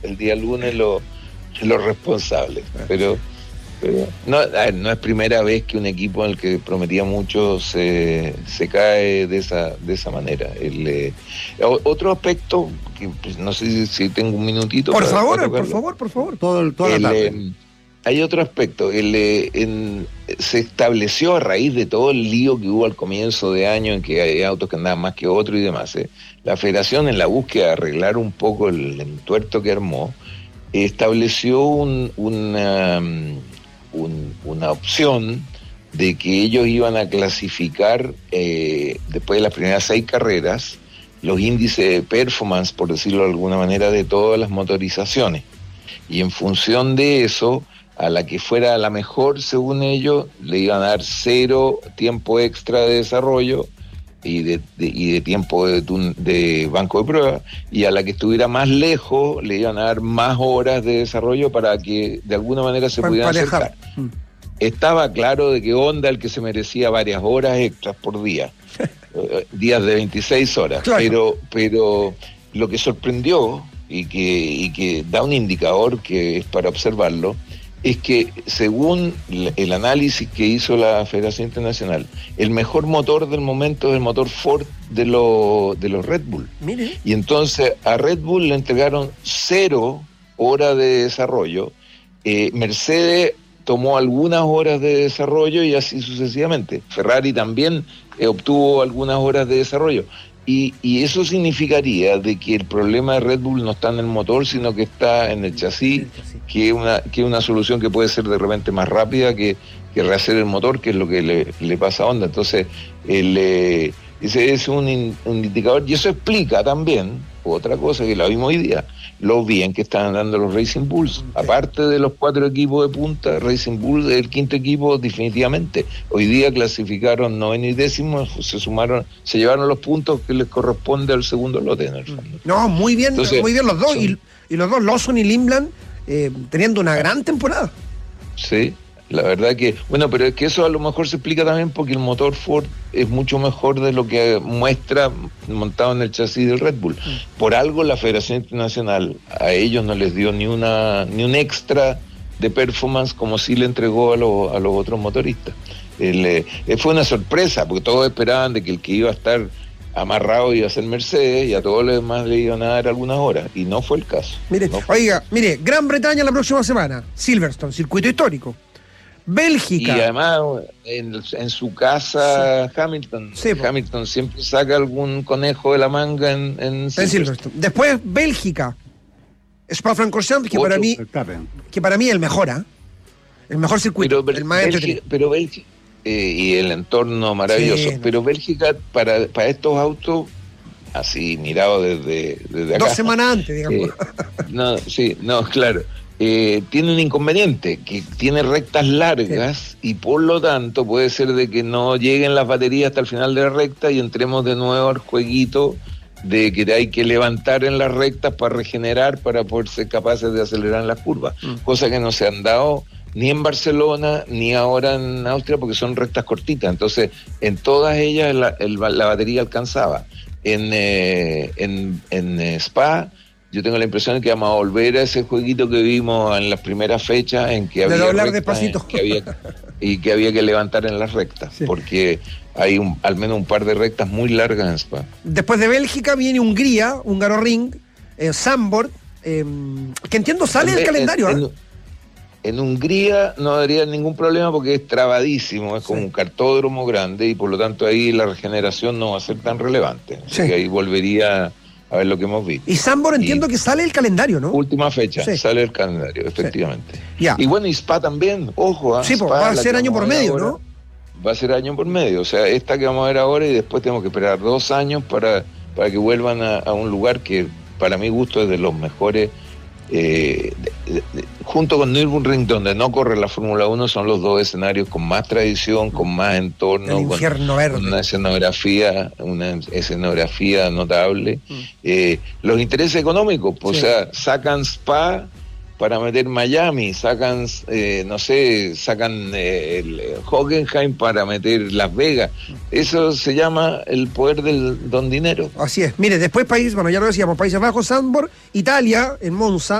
el día lunes los responsables. Pero no es primera vez que un equipo en el que prometía mucho se cae de esa manera. Otro aspecto, que pues, no sé si tengo un minutito. Por favor. Toda la tarde. Hay otro aspecto. Se estableció a raíz de todo el lío que hubo al comienzo de año, en que hay autos que andaban más que otros y demás. La Federación, en la búsqueda de arreglar un poco el entuerto que armó, estableció una opción de que ellos iban a clasificar después de las primeras 6 carreras los índices de performance, por decirlo de alguna manera, de todas las motorizaciones, y en función de eso, a la que fuera la mejor según ellos le iban a dar 0 tiempo extra de desarrollo y de tiempo de banco de prueba, y a la que estuviera más lejos le iban a dar más horas de desarrollo para que de alguna manera se pudieran acercar. Estaba claro de que Honda el que se merecía varias horas extras por día, días de 26 horas, claro. pero lo que sorprendió y que da un indicador que es para observarlo, es que según el análisis que hizo la Federación Internacional, el mejor motor del momento es el motor Ford de los Red Bull. Mire. Y entonces a Red Bull le entregaron 0 horas de desarrollo, Mercedes tomó algunas horas de desarrollo y así sucesivamente. Ferrari también obtuvo algunas horas de desarrollo. Y eso significaría de que el problema de Red Bull no está en el motor, sino que está en el chasis, que es una solución que puede ser de repente más rápida que rehacer el motor, que es lo que le pasa a Honda. Entonces, ese es un indicador, y eso explica también otra cosa que la vimos hoy día, lo bien que están andando los Racing Bulls. Aparte de los 4 equipos de punta, Racing Bulls es el 5º equipo definitivamente. Hoy día clasificaron 9º y 10º, se llevaron los puntos que les corresponde al segundo lote en el fondo. No, muy bien. Entonces, muy bien los dos, y los dos, Lawson y Lindblad, teniendo una gran temporada. Sí, la verdad que, bueno, pero es que eso a lo mejor se explica también porque el motor Ford es mucho mejor de lo que muestra montado en el chasis del Red Bull. Por algo la Federación Internacional a ellos no les dio ni un extra de performance como sí le entregó a los otros motoristas. Fue una sorpresa porque todos esperaban de que el que iba a estar amarrado iba a ser Mercedes y a todos los demás le iban a dar algunas horas, y no fue el caso. Mire, Gran Bretaña la próxima semana, Silverstone, circuito histórico. Bélgica. Y además en su casa, sí. Hamilton siempre saca algún conejo de la manga en Silverstone. Después Bélgica, Spa-Francorchamps, que para mí es el mejor, el mejor circuito, el más entretenido. Pero Bélgica y el entorno maravilloso, sí, pero Bélgica para estos autos, así mirado desde acá, 2 semanas antes, digamos. Claro. Tiene un inconveniente, que tiene rectas largas, sí, y por lo tanto puede ser de que no lleguen las baterías hasta el final de la recta y entremos de nuevo al jueguito de que hay que levantar en las rectas para regenerar, para poder ser capaces de acelerar en las curvas, cosa que no se han dado ni en Barcelona ni ahora en Austria, porque son rectas cortitas. Entonces en todas ellas la batería alcanzaba. En Spa yo tengo la impresión de que vamos a volver a ese jueguito que vimos en las primeras fechas, en que había despacito, que había que levantar en las rectas, sí, porque hay al menos un par de rectas muy largas en Spa. Después de Bélgica viene Hungría, Hungaroring, Zandvoort, que entiendo sale del calendario. En Hungría no habría ningún problema porque es trabadísimo, es como un cartódromo grande, y por lo tanto ahí la regeneración no va a ser tan relevante. Sí. Así que ahí volvería a ver lo que hemos visto. Y Zandvoort entiendo que sale el calendario, ¿no? Última fecha, sí, sale el calendario, efectivamente. Sí. Y bueno, y Spa también, ojo. Sí, Spa, va a ser año por medio, ahora, ¿no? Va a ser año por medio, o sea, esta que vamos a ver ahora, y después tenemos que esperar 2 años para que vuelvan a un lugar que para mi gusto es de los mejores, junto con Nürburgring, donde no corre la Fórmula 1, son los 2 escenarios con más tradición, con más entorno, el infierno verde, con una escenografía notable. Los intereses económicos, pues, sí, o sea, sacan Spa para meter Miami, sacan el Hockenheim para meter Las Vegas. Eso se llama el poder del don dinero. Así es. Mire, después ya lo decíamos, Países Bajos, Zandvoort, Italia, en Monza,